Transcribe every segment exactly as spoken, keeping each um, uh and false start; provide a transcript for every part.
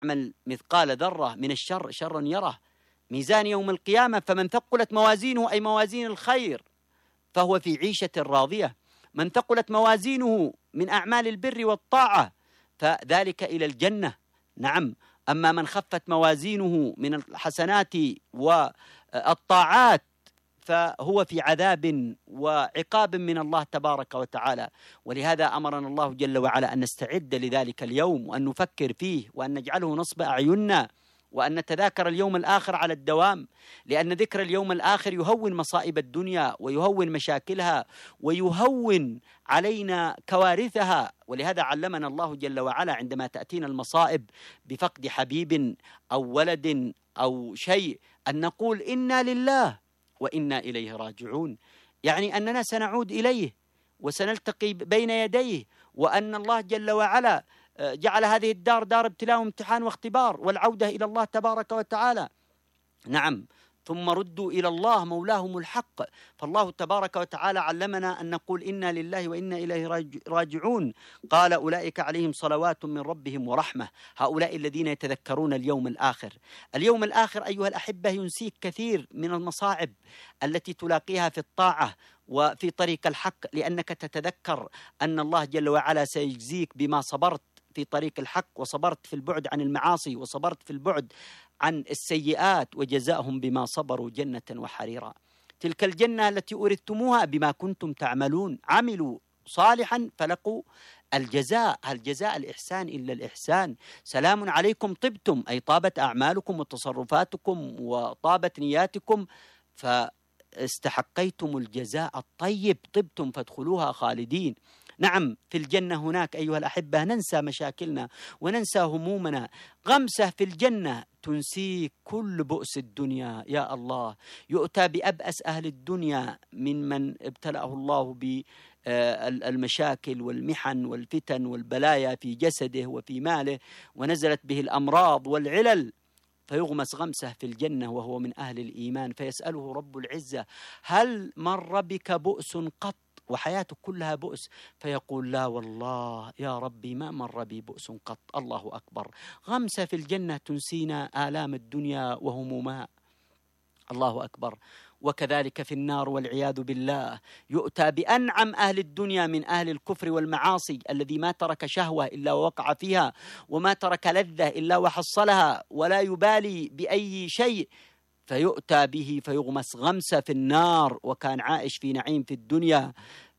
يعمل مثقال ذرة من الشر شرا يره. ميزان يوم القيامة فمن ثقلت موازينه أي موازين الخير فهو في عيشة راضية، من ثقلت موازينه من أعمال البر والطاعة فذلك إلى الجنة. نعم، أما من خفت موازينه من الحسنات والطاعات فهو في عذاب وعقاب من الله تبارك وتعالى. ولهذا أمرنا الله جل وعلا أن نستعد لذلك اليوم وأن نفكر فيه وأن نجعله نصب أعيننا وأن نتذاكر اليوم الآخر على الدوام، لأن ذكر اليوم الآخر يهون مصائب الدنيا ويهون مشاكلها ويهون علينا كوارثها. ولهذا علمنا الله جل وعلا عندما تأتينا المصائب بفقد حبيب أو ولد أو شيء أن نقول إنا لله وإنا إليه راجعون، يعني أننا سنعود إليه وسنلتقي بين يديه، وأن الله جل وعلا جعل هذه الدار دار ابتلاء وامتحان واختبار والعودة إلى الله تبارك وتعالى. نعم، ثم ردوا إلى الله مولاهم الحق. فالله تبارك وتعالى علمنا أن نقول إنا لله وإنا إليه راجعون. قال أولئك عليهم صلوات من ربهم ورحمة، هؤلاء الذين يتذكرون اليوم الآخر. اليوم الآخر أيها الأحبة ينسيك كثير من المصاعب التي تلاقيها في الطاعة وفي طريق الحق، لأنك تتذكر أن الله جل وعلا سيجزيك بما صبرت في طريق الحق وصبرت في البعد عن المعاصي وصبرت في البعد عن السيئات، وجزاهم بما صبروا جنة وحريرا. تلك الجنة التي أورثتموها بما كنتم تعملون، عملوا صالحا فلقوا الجزاء، هل جزاء الإحسان إلا الإحسان. سلام عليكم طبتم، أي طابت أعمالكم وتصرفاتكم وطابت نياتكم فاستحقيتم الجزاء الطيب، طبتم فادخلوها خالدين. نعم، في الجنة هناك أيها الأحبة ننسى مشاكلنا وننسى همومنا. غمسة في الجنة تنسيك كل بؤس الدنيا. يا الله، يؤتى بأبأس أهل الدنيا من من ابتلأه الله بالمشاكل والمحن والفتن والبلايا في جسده وفي ماله ونزلت به الأمراض والعلل، فيغمس غمسه في الجنة وهو من أهل الإيمان، فيسأله رب العزة هل مر بك بؤس قط وحياته كلها بؤس؟ فيقول لا والله يا ربي ما مر بي بؤس قط. الله أكبر، غمسة في الجنة تنسينا آلام الدنيا وهمومها. الله أكبر. وكذلك في النار والعياذ بالله يؤتى بأنعم أهل الدنيا من أهل الكفر والمعاصي، الذي ما ترك شهوة إلا ووقع فيها وما ترك لذة إلا وحصلها ولا يبالي بأي شيء، فيؤتى به فيغمس غمسة في النار وكان عائش في نعيم في الدنيا،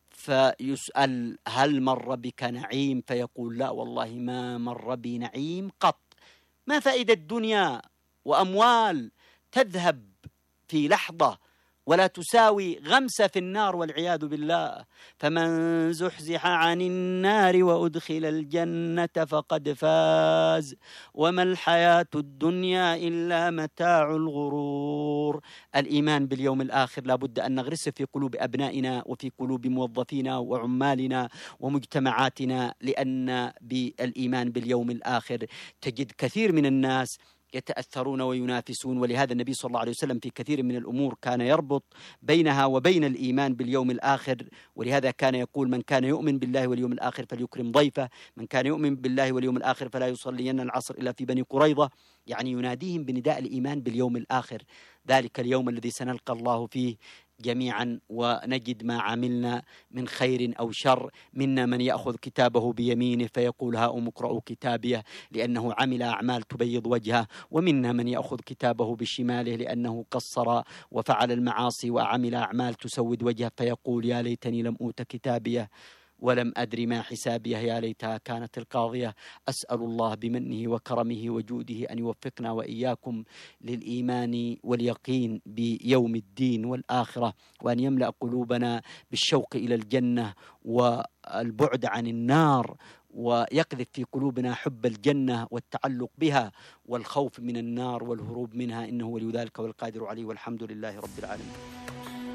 فيسأل هل مر بك نعيم؟ فيقول لا والله ما مر بي نعيم قط. ما فائدة الدنيا وأموال تذهب في لحظة ولا تساوي غمسة في النار والعياذ بالله. فمن زحزح عن النار وأدخل الجنة فقد فاز وما الحياة الدنيا إلا متاع الغرور. الإيمان باليوم الآخر لا بد أن نغرسه في قلوب أبنائنا وفي قلوب موظفينا وعمالنا ومجتمعاتنا، لأن بالإيمان باليوم الآخر تجد كثير من الناس يتأثرون وينافسون. ولهذا النبي صلى الله عليه وسلم في كثير من الأمور كان يربط بينها وبين الإيمان باليوم الآخر، ولهذا كان يقول من كان يؤمن بالله واليوم الآخر فليكرم ضيفه، من كان يؤمن بالله واليوم الآخر فلا يصلين العصر إلا في بني قريظة، يعني يناديهم بنداء الإيمان باليوم الآخر، ذلك اليوم الذي سنلقى الله فيه جميعا ونجد ما عملنا من خير أو شر. منا من يأخذ كتابه بيمينه فيقول هاؤم اقرءوا كتابيه لأنه عمل أعمال تبيض وجهه، ومنا من يأخذ كتابه بشماله لأنه قصر وفعل المعاصي وعمل أعمال تسود وجهه فيقول يا ليتني لم أوت كتابيه ولم أدري ما حسابيه يا ليتها كانت القاضية. أسأل الله بمنه وكرمه وجوده أن يوفقنا وإياكم للإيمان واليقين بيوم الدين والآخرة، وأن يملأ قلوبنا بالشوق إلى الجنة والبعد عن النار، ويقذف في قلوبنا حب الجنة والتعلق بها والخوف من النار والهروب منها، إنه ولي ذلك والقادر عليه، والحمد لله رب العالمين.